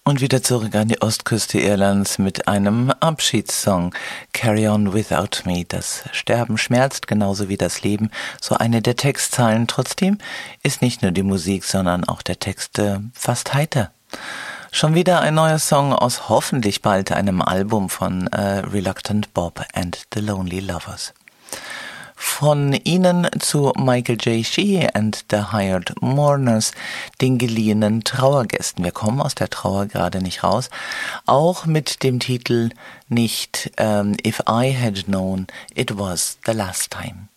Und wieder zurück an die Ostküste Irlands mit einem Abschiedssong. Carry On Without Me. Das Sterben schmerzt genauso wie das Leben. So eine der Textzeilen. Trotzdem ist nicht nur die Musik, sondern auch der Text fast heiter. Schon wieder ein neuer Song aus hoffentlich bald einem Album von Reluctant Bob and the Lonely Lovers. Von ihnen zu Michael J. Sheehy and the Hired Mourners, den geliehenen Trauergästen. Wir kommen aus der Trauer gerade nicht raus. Auch mit dem Titel nicht If I Had Known It Was the Last Time.